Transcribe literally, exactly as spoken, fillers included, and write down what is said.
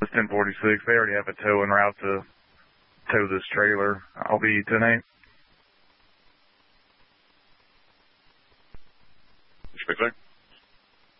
It's ten forty-six. They already have a tow en route to tow this trailer. I'll be ten eight. Respect, sir.